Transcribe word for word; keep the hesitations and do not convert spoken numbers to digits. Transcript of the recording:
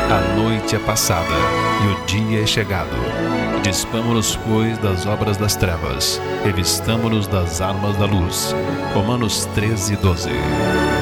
A noite é passada e o dia é chegado. Despamo-nos, pois, das obras das trevas, revistamo-nos das armas da luz. Romanos treze, doze.